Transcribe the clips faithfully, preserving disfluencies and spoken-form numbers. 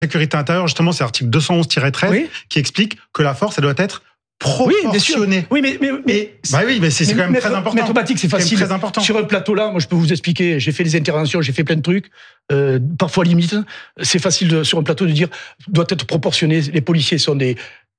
sécurité intérieure, justement, c'est l'article deux cent onze tiret treize oui. qui explique que la force, elle doit être proportionnée. Oui, oui, mais, mais, mais et, bah oui, mais c'est, c'est quand même maître, très important. Maître Batik, c'est facile. Très important. Sur un plateau là, moi, je peux vous expliquer. J'ai fait des interventions, j'ai fait plein de trucs, euh, parfois limite. C'est facile de, sur un plateau de dire doit être proportionné. Les policiers sont des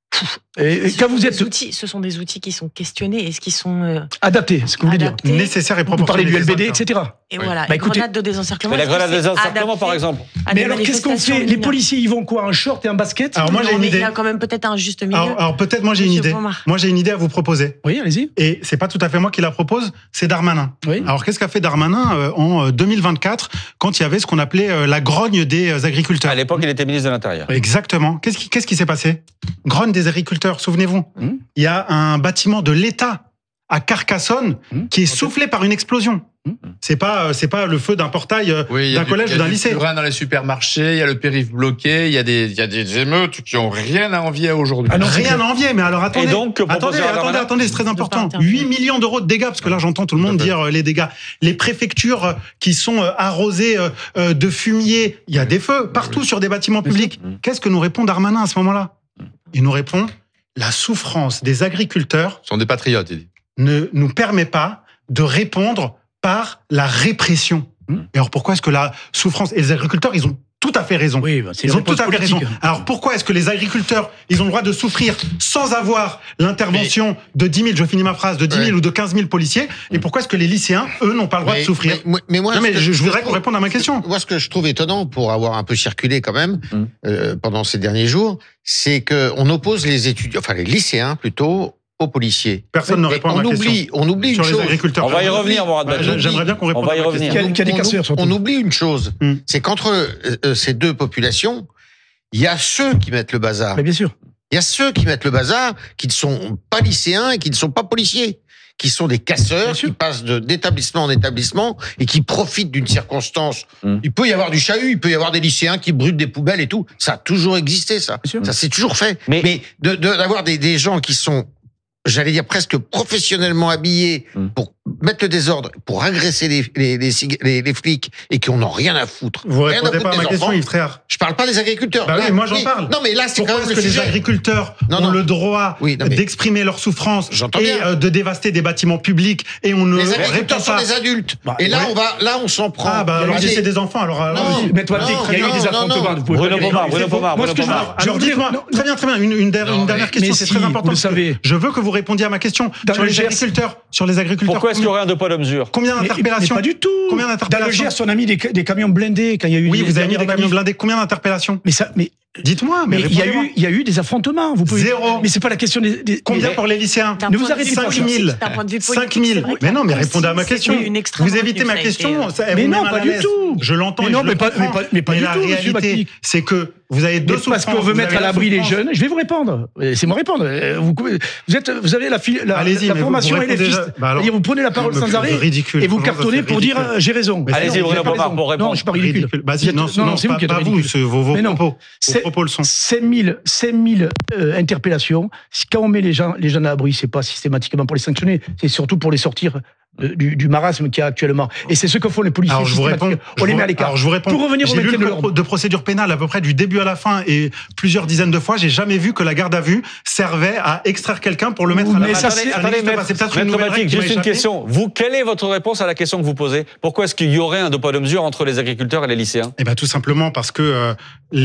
Et, et quand vous êtes outils, ce sont des outils qui sont questionnés, est-ce qu'ils sont euh, adaptés, c'est ce que vous voulez dire, nécessaires et proportionnés. Vous parlez du L B D, et cetera. Et oui. voilà, bah, une grenade de désencerclement. Mais la grenade de désencerclement, par exemple. Mais alors, qu'est-ce qu'on fait? Les policiers, ils vont quoi, en short et en basket? Alors moi, j'ai une idée. Il y a quand même peut-être un juste milieu. Alors, alors peut-être, moi, j'ai une idée. Moi, j'ai une idée à vous proposer. Oui, allez-y. Et c'est pas tout à fait moi qui la propose, c'est Darmanin. Oui. Alors, qu'est-ce qu'a fait Darmanin euh, en deux mille vingt-quatre, quand il y avait ce qu'on appelait euh, la grogne des euh, agriculteurs? À l'époque, il était ministre de l'Intérieur. Exactement. Qu'est-ce qui, qu'est-ce qui s'est passé? Grogne des agriculteurs, souvenez-vous. Mmh. Il y a un bâtiment de l'État à Carcassonne mmh. qui est soufflé par une explosion. Mmh. C'est pas, c'est pas le feu d'un portail oui, d'un collège ou d'un lycée. Il y a du purin dans les supermarchés, il y a le périph' bloqué, il y a des, il y a des émeutes qui ont rien à envier à aujourd'hui. Ah non, rien à envier, mais alors attendez. Et donc, attendez, attendez, attendez, c'est très important. huit millions d'euros de dégâts, parce que là, j'entends tout le monde dire les dégâts. Les préfectures qui sont arrosées de fumier, il y a des feux partout sur des bâtiments publics. Qu'est-ce que nous répond Darmanin à ce moment-là? Il nous répond: la souffrance des agriculteurs sont des patriotes, il dit. Ne nous permet pas de répondre par la répression. Mmh. Et alors pourquoi est-ce que la souffrance et les agriculteurs, ils ont tout à fait raison. Oui, bah c'est ils ont tout à fait politique. raison. Alors pourquoi est-ce que les agriculteurs, ils ont le droit de souffrir sans avoir l'intervention mais... de dix mille, je finis ma phrase, de dix mille ouais. ou de quinze mille policiers, et pourquoi est-ce que les lycéens, eux, n'ont pas le droit mais, de souffrir? Mais, mais moi, non, mais je, je, je voudrais trouve, qu'on réponde à ma question. Moi, ce que je trouve étonnant, pour avoir un peu circulé quand même mmh. euh, pendant ces derniers jours, c'est que on oppose les étudiants, enfin les lycéens plutôt, aux policiers. Personne ne répond à ma oublie, question. On oublie sur une les chose. agriculteurs. On va y revenir, Mourad bah, J'aimerais bien qu'on réponde on va y à ma revenir. question. Il y a des casseurs, surtout. On oublie une chose, mm. c'est qu'entre euh, ces deux populations, il y a ceux qui mettent le bazar. Mais bien sûr. Il y a ceux qui mettent le bazar, qui ne sont pas lycéens et qui ne sont pas policiers, qui sont des casseurs, qui passent de, d'établissement en établissement et qui profitent d'une circonstance. Mmh. Il peut y avoir du chahut, il peut y avoir des lycéens qui brûlent des poubelles et tout. Ça a toujours existé, ça. Ça s'est toujours fait. Mais, Mais de, de, d'avoir des, des gens qui sont, j'allais dire presque professionnellement habillés mmh. pour mettre le désordre, pour agresser les, les, les, les, les flics et qui n'en ont rien à foutre. Vous rien répondez à pas à ma question, Yves Tréhard. Je parle pas des agriculteurs. Bah là, oui, moi j'en oui. parle. Non, mais là, c'est pourquoi quand même est-ce que le sujet. les agriculteurs non, non. ont le droit oui, non, mais... d'exprimer leur souffrance et euh, de dévaster des bâtiments publics et on ne les agriculteurs répond pas. sont des adultes. Bah, et là, ouais. on va, là, on s'en prend. Ah bah alors c'est des enfants. Alors mais toi, il y a eu des affrontements. Bruno Pomar, Bruno Pomar. Moi, ce que je alors dites-moi. Très bien, très bien. Une dernière question, c'est très important. Vous le savez. Je veux que vous répondiez à ma question sur les agriculteurs. Sur les agriculteurs. Pourquoi est-ce qu'il y aurait un deux poids deux mesures? Combien d'interpellations? Pas du tout. Combien d'interpellations? Dans le Gers, on a mis des, des camions blindés quand il y a eu. Oui, vous avez mis des camions blindés. Combien d'interpellations? Mais ça, mais dites-moi. Mais il y a eu, il y a eu des affrontements. Vous pouvez. Zéro. Mais c'est pas la question des. des Combien pour les lycéens? Ne vous arrêtez pas. cinq mille. cinq mille. Mais non, mais répondez à ma question. Vous évitez ma question. Mais non, pas du tout. Je l'entends. Mais non, mais pas, mais pas du tout. La réalité, c'est que vous avez deux souffrances. Parce qu'on veut mettre à l'abri les jeunes. Je vais vous répondre. C'est moi répondre. Vous, vous êtes, vous avez la, la, la formation et les fils. Bah vous prenez la parole sans arrêt et vous cartonnez pour dire j'ai raison. Allez-y, Bruno Pomar, pour répondre. Non, je suis pas ridicule. Vas-y, non, non, c'est vous qui êtes ridicule. Vos propos, vos propos le sont. cinq mille interpellations. Quand on met les gens, les gens à l'abri, c'est pas systématiquement pour les sanctionner, c'est surtout pour les sortir. Du, du marasme qu'il y a actuellement. Et c'est ce que font les policiers. Alors je vous réponds. On les met à l'écart. Alors je vous réponds. Pour revenir au j'ai lu maintien le de l'ordre de procédure pénale à peu près du début à la fin et plusieurs dizaines de fois. J'ai jamais vu que la garde à vue servait à extraire quelqu'un pour le mettre à la. Mais ça, c'est attendez, maître, juste une question. Vous, quelle est votre réponse à la question que vous posez? Pourquoi est-ce qu'il y aurait un deux poids deux mesures entre les agriculteurs et les lycéens? Eh ben tout simplement parce que euh,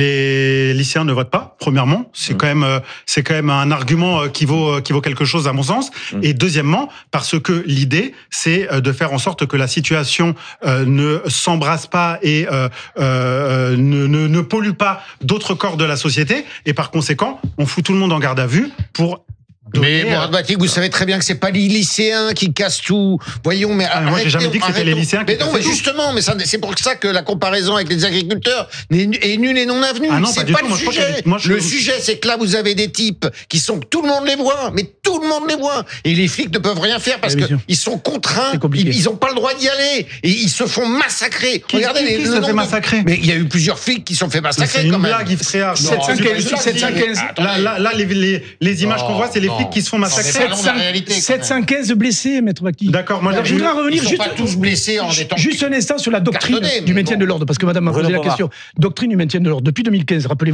les lycéens ne votent pas. Premièrement, c'est mmh. quand même euh, c'est quand même un argument qui vaut qui vaut quelque chose à mon sens. Mmh. Et deuxièmement, parce que l'idée c'est de faire en sorte que la situation euh, ne s'embrasse pas et euh, euh, ne, ne, ne pollue pas d'autres corps de la société. Et par conséquent, on fout tout le monde en garde à vue pour... Mais Mourad Batik, vous savez très bien que c'est pas les lycéens qui cassent tout. Voyons, mais ah, moi j'ai jamais dit que c'était les lycéens qui mais non, mais justement, mais ça, c'est pour ça que la comparaison avec les agriculteurs est nulle et non avenue. Ah non, c'est pas, pas le moi, sujet. Moi, je... Le sujet, c'est que là, vous avez des types qui sont tout le monde les voit, mais tout le monde les voit, et les flics ne peuvent rien faire parce que ils sont contraints. Ils, ils ont pas le droit d'y aller et ils se font massacrer. Qui, Regardez qui, les, qui se fait massacrer. Mais il y a eu plusieurs flics qui se sont fait massacrer. C'est quand une même. blague, Yves Tréhard. sept cent quinze Là, là, là, les, les, les images qu'on voit, c'est les flics qui se font massacrer. sept cent quinze blessés, maître Batik. D'accord, moi je voudrais revenir juste, pas tous blessés en étant juste un instant sur la doctrine du maintien de l'ordre, parce que madame m'a posé la question. Doctrine du maintien de l'ordre. Depuis deux mille quinze, rappelez-vous.